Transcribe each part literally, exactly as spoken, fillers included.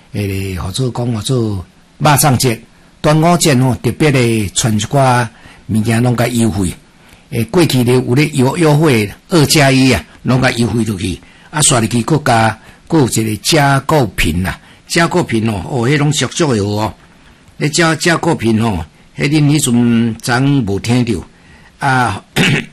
诶，或者讲或者肉粽节、端午节吼，特别咧传一寡物件拢甲优惠。诶，过去咧有咧优优惠二加一啊，拢甲优惠落去。啊，刷入去国家，佫有一个加购品啦，加购品哦，哦，迄拢俗俗的哦。咧加加购品哦，迄恁迄阵昨无听着啊。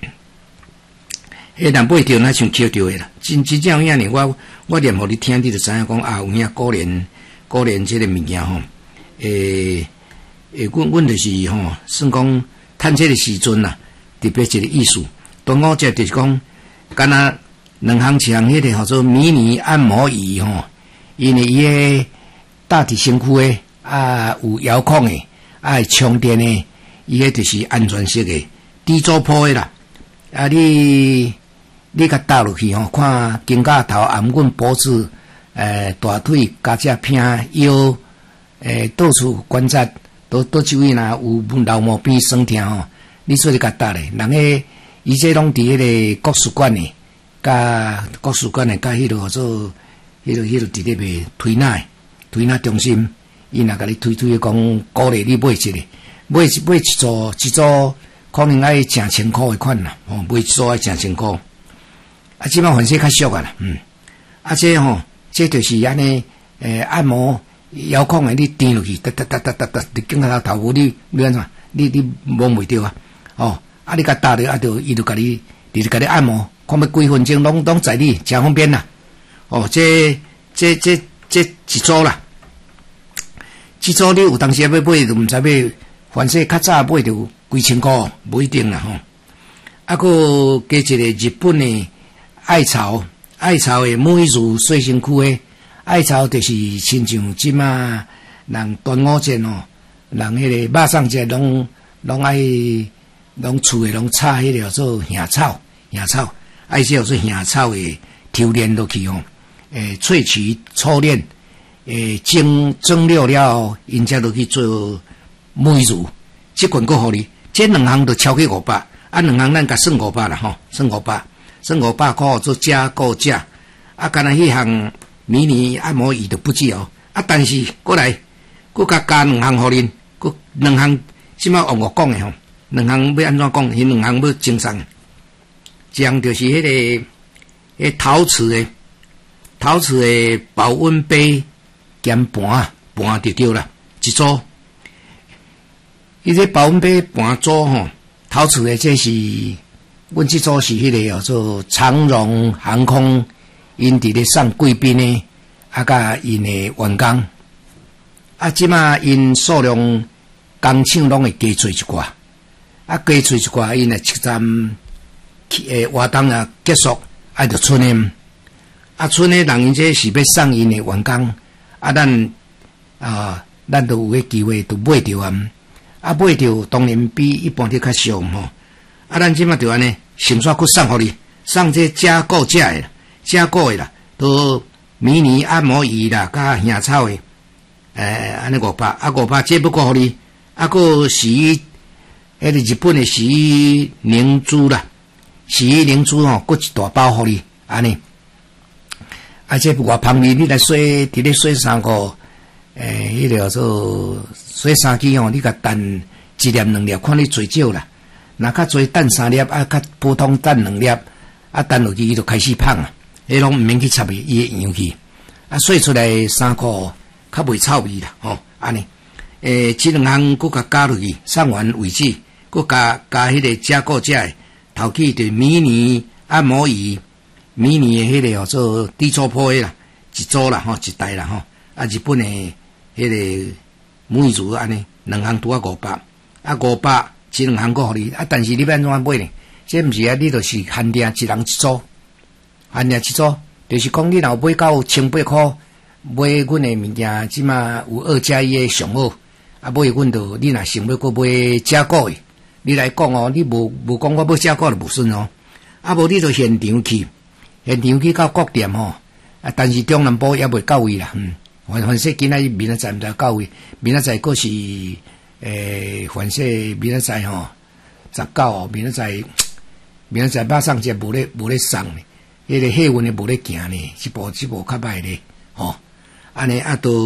迄人买着，那像捡着的啦。真真正有影呢，我我念互你听，你就知影讲啊，有影果然果然这个物件吼，诶诶，阮阮就是吼，算讲趁这个时阵啦，特别一个意思。端午节就是讲，敢若两项像迄个叫做迷你按摩椅吼，因为伊个搭伫身躯诶，啊有遥控诶，啊会充电诶，伊个就是安全式诶，低周坡诶啦，啊你。你甲搭落去吼，看肩胛头、颔棍、脖子、诶、大腿、加只偏腰，诶，到处关节，都都周围若有老毛病、酸痛吼，你做你甲搭咧，人个伊这拢伫迄个国术馆诶，甲国术馆诶，甲迄落做迄落迄落伫咧卖推拿推拿中心，伊若甲你推推讲鼓励你买一个，买一买一组一组，可能爱成千箍诶款啦，吼，买一组爱成千箍。啊，即摆反正较俗啊啦，嗯，啊，这吼、喔，这就是安尼，诶、呃，按摩遥控诶，你点落去，哒哒哒哒哒哒，你颈头头部你你安怎？你你摸袂着啊？哦，啊，你甲搭咧，啊，就伊就甲你，伊就甲你按摩，看要几分钟，拢拢在你，真方便啦。哦，这这这这一组啦，一组你有当时要买就毋知要，反正较早买着几千箍，不一定啦吼。啊，佫加一个日本诶。艾草，艾草诶，每日洗身躯诶，艾草就是亲像即马人端午节哦，人迄个肉粽节拢拢爱拢厝诶拢插迄个叫做杏草，杏草，爱叫做杏草诶，抽炼落去哦，诶，萃取初炼，诶，蒸蒸馏了，因才落去做每日，即款够互你，这两项都超过五百，啊，两项咱甲算五百啦吼，算五百。算五百块做加购价，啊，干那迄项迷你按摩椅都不止哦，啊，但是过来，佫加加两项互恁，佫两项即摆往我讲诶吼，两项要安怎讲？迄两项要精神，一项就是迄、那个迄陶瓷诶，陶瓷诶保温杯兼盘盘就对啦，一组。伊这保温杯盘组吼，陶瓷诶这是。阮即组是迄个叫做长荣航空，因伫咧送贵宾诶，啊甲因诶员工，啊即马因数量工厂拢会加做一寡，啊加做一寡因诶七站诶活动啊结束，啊就剩诶，啊剩诶人因这是要送因诶员工，啊咱啊咱都有迄机会都买着啊，啊买着当然比一般的较俗吼。啊，咱即马就安尼，先煞佫送互你，送这加购价诶，加购诶啦，都迷你按摩椅啦，甲杏草诶，诶，安尼五百，啊五百这不够互你，啊佫洗衣，迄个日本诶洗衣凝珠啦，洗衣凝珠吼，佫一大包互你，安尼，啊这外旁边你来洗，伫咧洗衫裤，诶，迄个叫做洗衫机吼，你甲等一粒两粒，看你最少啦。若较做等三粒，啊，较普通等两粒，啊，等落去伊就开始芳啊，迄拢毋免去插伊伊个样去，啊，洗出来衫裤较袂臭味啦，吼，安尼，诶，即两项佫甲加落去，送完为止，佫加加迄个加购价诶，头起就迷你按摩椅，迷你诶迄个叫做低周坡诶啦，一组啦，吼，一台啦，吼，啊，日本诶迄个每日安尼，两项拄啊五百，啊五百。即两项个互你，啊！但是你要安怎买呢？这毋是啊，你就是限定一人一组，限定一组，就是讲你若买到千八箍，买阮的物件，即马有二加一的上好，啊，买阮就你若想要搁买加购的，你来讲哦，你无无讲我要加购就无顺哦，啊，无你就现场去，现场去到各店吼，啊，但是中南部也未到位啦，嗯，反反正今仔日明仔载毋知到位，明仔载搁是。诶，反正明仔载吼，十九，明仔载，明仔载肉粽节无咧无咧送咧，迄个气运诶无咧行咧，即部即部较歹咧，吼，安尼啊都。